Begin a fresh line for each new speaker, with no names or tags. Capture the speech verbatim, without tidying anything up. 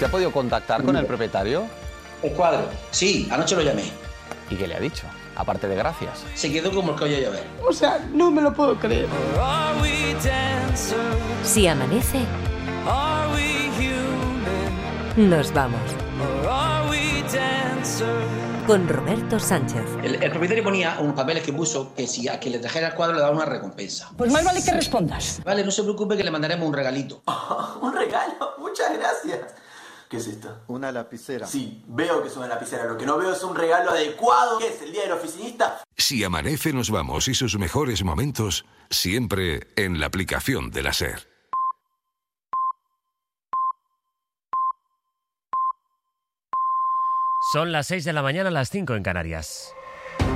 ¿Usted ha podido contactar con el propietario?
El cuadro. Sí, anoche lo llamé.
¿Y qué le ha dicho? Aparte de gracias.
Se quedó como el que oye llover.
O sea, no me lo puedo creer.
Si amanece, nos vamos. Con Roberto Sánchez.
El, el propietario ponía unos papeles que puso que si a quien le trajera el cuadro le daba una recompensa.
Pues más vale que respondas.
Vale, no se preocupe que le mandaremos un regalito.
Oh, ¿un regalo? Muchas gracias. ¿Qué es esto?
Una lapicera.
Sí, veo que es una lapicera. Lo que no veo es un regalo adecuado. ¿Qué es, el día del oficinista?
Si amanece, nos vamos y sus mejores momentos siempre en la aplicación de la SER.
Son las seis de la mañana, las cinco en Canarias.